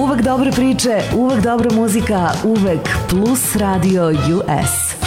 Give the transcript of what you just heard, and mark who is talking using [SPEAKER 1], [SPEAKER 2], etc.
[SPEAKER 1] Uvek dobre priče, uvek dobra muzika, uvek Plus Radio US.